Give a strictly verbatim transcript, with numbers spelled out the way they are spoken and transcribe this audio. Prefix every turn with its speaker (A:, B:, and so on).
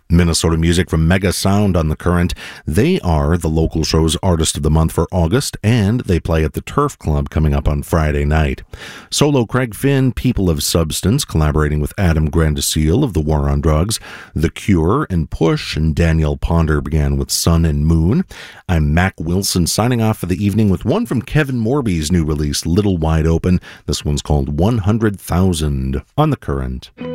A: Minnesota music from Mega Sound on the Current. They are the local show's Artist of the Month for August, and they play at the Turf Club coming up on Friday night. Solo Craig Finn, People of Substance, collaborating with Adam Grandiseel of The War on Drugs. The Cure and Push and Daniel Ponder began with Sun and Moon. I'm Mac Wilson signing off for the evening with one from Kevin Morby's new release, Little Wide Open. This one's called one hundred thousand on the Current.